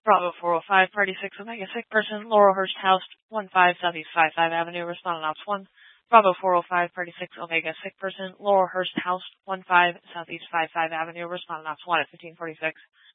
Bravo 405, Party 6 Omega, sick person, Laurelhurst House, 15 Southeast 55 Avenue, respondent ops 1. Bravo 405, Party 6 Omega, sick person, Laurelhurst House, 15 Southeast 55 Avenue, respondent ops 1 at 1546.